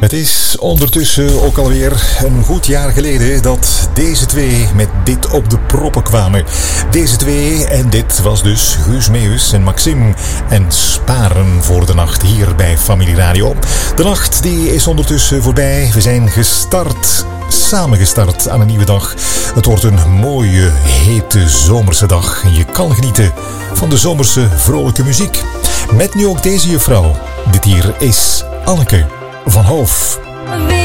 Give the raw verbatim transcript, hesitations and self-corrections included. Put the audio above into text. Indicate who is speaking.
Speaker 1: Het is ondertussen ook alweer een goed jaar geleden dat deze twee met dit op de proppen kwamen. Deze twee, en dit was dus Guus Meeuwis en Maxime en Sparen voor de Nacht hier bij Familie Radio. De nacht die is ondertussen voorbij. We zijn gestart, samengestart aan een nieuwe dag. Het wordt een mooie, hete zomerse dag. En je kan genieten van de zomerse vrolijke muziek. Met nu ook deze juffrouw. Dit hier is Anneke van Hoof.